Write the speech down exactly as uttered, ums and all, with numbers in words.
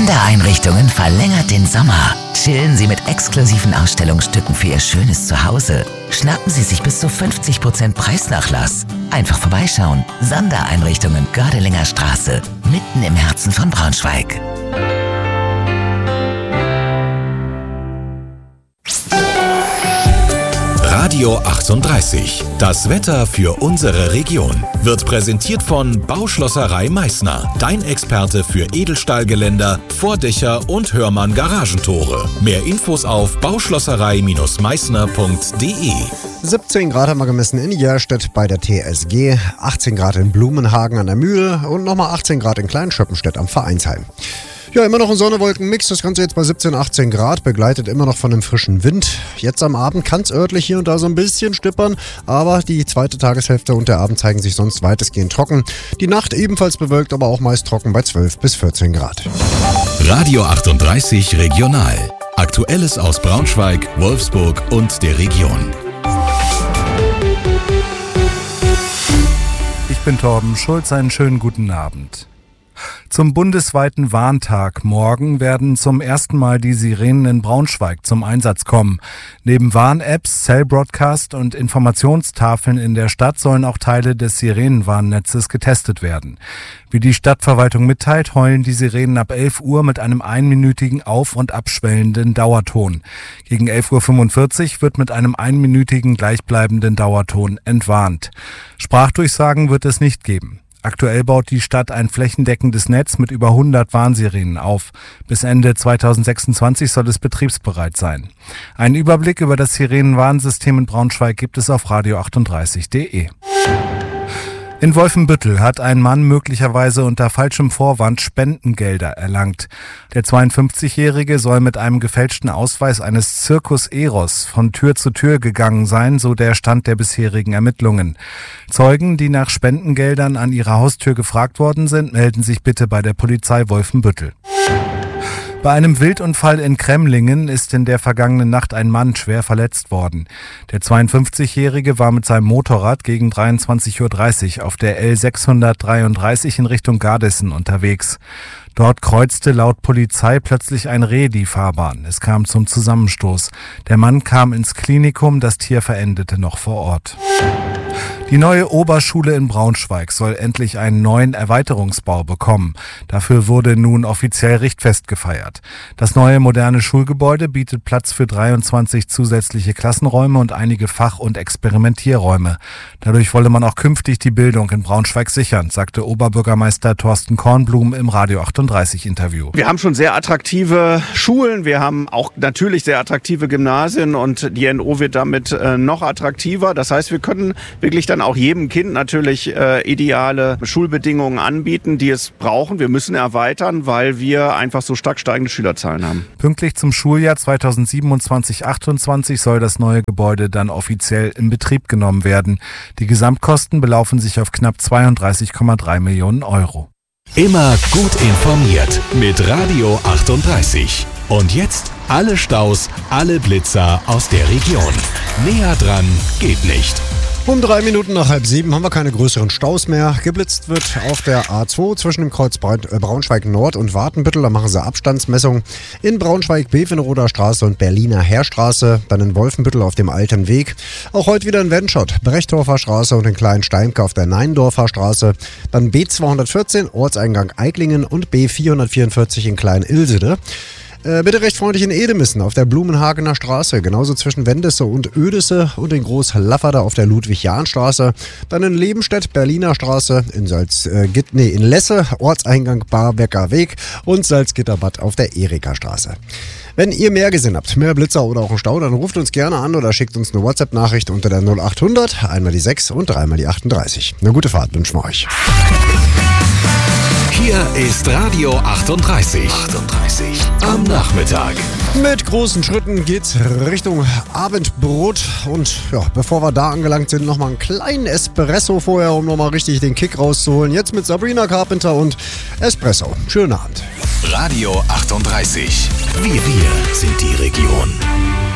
Sondereinrichtungen verlängert den Sommer. Chillen Sie mit exklusiven Ausstellungsstücken für Ihr schönes Zuhause. Schnappen Sie sich bis zu fünfzig Prozent Preisnachlass. Einfach vorbeischauen. Sondereinrichtungen Gördelinger Straße, mitten im Herzen von Braunschweig. Radio achtunddreißig. Das Wetter für unsere Region wird präsentiert von Bauschlosserei Meißner. Dein Experte für Edelstahlgeländer, Vordächer und Hörmann Garagentore. Mehr Infos auf bauschlosserei Meißner punkt de. siebzehn Grad haben wir gemessen in Järstedt bei der T S G, achtzehn Grad in Blumenhagen an der Mühle und nochmal achtzehn Grad in Kleinschöppenstedt am Vereinsheim. Ja, immer noch ein Sonne-Wolken-Mix, das Ganze jetzt bei siebzehn, achtzehn Grad, begleitet immer noch von einem frischen Wind. Jetzt am Abend kann es örtlich hier und da so ein bisschen stippern, aber die zweite Tageshälfte und der Abend zeigen sich sonst weitestgehend trocken. Die Nacht ebenfalls bewölkt, aber auch meist trocken bei zwölf bis vierzehn Grad. Radio achtunddreißig Regional. Aktuelles aus Braunschweig, Wolfsburg und der Region. Ich bin Torben Schulz, einen schönen guten Abend. Zum bundesweiten Warntag morgen werden zum ersten Mal die Sirenen in Braunschweig zum Einsatz kommen. Neben Warn-Apps, Cell-Broadcast und Informationstafeln in der Stadt sollen auch Teile des Sirenenwarnnetzes getestet werden. Wie die Stadtverwaltung mitteilt, heulen die Sirenen ab elf Uhr mit einem einminütigen auf- und abschwellenden Dauerton. Gegen elf Uhr fünfundvierzig wird mit einem einminütigen gleichbleibenden Dauerton entwarnt. Sprachdurchsagen wird es nicht geben. Aktuell baut die Stadt ein flächendeckendes Netz mit über hundert Warnsirenen auf. Bis Ende zweitausendsechsundzwanzig soll es betriebsbereit sein. Einen Überblick über das Sirenenwarnsystem in Braunschweig gibt es auf radio achtunddreißig punkt de. In Wolfenbüttel hat ein Mann möglicherweise unter falschem Vorwand Spendengelder erlangt. Der zweiundfünfzigjährige soll mit einem gefälschten Ausweis eines Circus Eros von Tür zu Tür gegangen sein, so der Stand der bisherigen Ermittlungen. Zeugen, die nach Spendengeldern an ihrer Haustür gefragt worden sind, melden sich bitte bei der Polizei Wolfenbüttel. Bei einem Wildunfall in Kremlingen ist in der vergangenen Nacht ein Mann schwer verletzt worden. Der zweiundfünfzigjährige war mit seinem Motorrad gegen dreiundzwanzig Uhr dreißig auf der L sechshundertdreiunddreißig in Richtung Gardissen unterwegs. Dort kreuzte laut Polizei plötzlich ein Reh die Fahrbahn. Es kam zum Zusammenstoß. Der Mann kam ins Klinikum, das Tier verendete noch vor Ort. Die neue Oberschule in Braunschweig soll endlich einen neuen Erweiterungsbau bekommen. Dafür wurde nun offiziell Richtfest gefeiert. Das neue moderne Schulgebäude bietet Platz für dreiundzwanzig zusätzliche Klassenräume und einige Fach- und Experimentierräume. Dadurch wolle man auch künftig die Bildung in Braunschweig sichern, sagte Oberbürgermeister Thorsten Kornblum im Radio achtunddreißig Interview. Wir haben schon sehr attraktive Schulen, wir haben auch natürlich sehr attraktive Gymnasien und die N O wird damit äh, noch attraktiver. Das heißt, wir können wirklich dann auch jedem Kind natürlich äh, ideale Schulbedingungen anbieten, die es brauchen. Wir müssen erweitern, weil wir einfach so stark steigende Schülerzahlen haben. Pünktlich zum Schuljahr zweitausendsiebenundzwanzig achtundzwanzig soll das neue Gebäude dann offiziell in Betrieb genommen werden. Die Gesamtkosten belaufen sich auf knapp zweiunddreißig Komma drei Millionen Euro. Immer gut informiert mit Radio achtunddreißig. Und jetzt alle Staus, alle Blitzer aus der Region. Näher dran geht nicht. Um drei Minuten nach halb sieben haben wir keine größeren Staus mehr. Geblitzt wird auf der A zwei zwischen dem Kreuz Braunschweig Nord und Wartenbüttel. Da machen sie Abstandsmessungen. In Braunschweig Bevenroder Straße und Berliner Heerstraße. Dann in Wolfenbüttel auf dem Alten Weg. Auch heute wieder in Wenschott, Brechdorfer Straße und in Kleinsteimke auf der Neindorfer Straße. Dann B zweihundertvierzehn, Ortseingang Eiklingen und B vierhundertvierundvierzig in Klein-Ilsede. Äh, bitte recht freundlich in Edemissen auf der Blumenhagener Straße, genauso zwischen Wendesse und Oedesse und in Großlafferder auf der Ludwig-Jahn-Straße, dann in Lebenstedt, Berliner Straße, in Salz, äh, nee, in Lesse, Ortseingang Barbecker Weg und Salzgitterbad auf der Erika-Straße. Wenn ihr mehr gesehen habt, mehr Blitzer oder auch einen Stau, dann ruft uns gerne an oder schickt uns eine WhatsApp-Nachricht unter der null achthundert, einmal die sechs und dreimal die achtunddreißig. Eine gute Fahrt wünschen wir euch. Hier ist Radio achtunddreißig. achtunddreißig am Nachmittag. Mit großen Schritten geht's Richtung Abendbrot. Und ja, bevor wir da angelangt sind, nochmal einen kleinen Espresso vorher, um nochmal richtig den Kick rauszuholen. Jetzt mit Sabrina Carpenter und Espresso. Schönen Abend. Radio achtunddreißig. Wir, wir sind die Region.